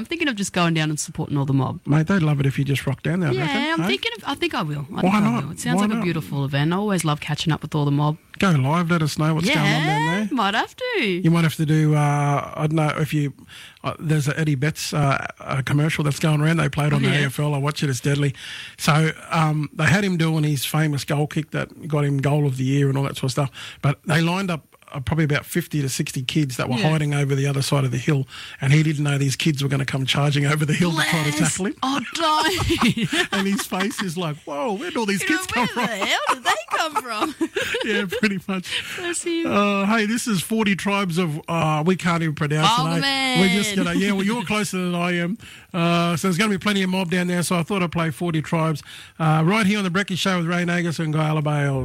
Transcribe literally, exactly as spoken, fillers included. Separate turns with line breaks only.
I'm thinking of just going down and supporting all the mob.
Mate, they'd love it if you just rocked down there. I
Yeah,
reckon,
I'm
eh?
thinking of, I think I will. I
Why
think I
not?
will. It sounds
Why
like
not?
a beautiful event. I always love catching up with all the mob.
Go live, let us know what's
yeah,
going on down there.
might have to.
You might have to do, uh, I don't know, if you, uh, there's a Eddie Betts uh, a commercial that's going around. They played on
Oh,
the
yeah.
A F L. I watch it, it's deadly. So um, they had him doing his famous goal kick that got him goal of the year and all that sort of stuff. But they lined up uh, probably about fifty to sixty kids that were
Yeah.
hiding over the other side of the hill, and he didn't know these kids were going to come charging over the hill to try to
Bless.
tackle him.
Oh, don't.
And his face is like, whoa, where'd all these
You know,
kids come
where
from?
the hell did they come from?
Yeah, pretty much.
Bless you.
Uh, hey, this is forty tribes of, uh, we can't even pronounce
Oh,
it. eh?
man.
We're just going to, yeah, well, you're closer than I am. Uh, so there's going to be plenty of mob down there, so I thought I'd play forty tribes. Uh, right here on The Breakfast Show with Ray Nagus and Guy Alabale.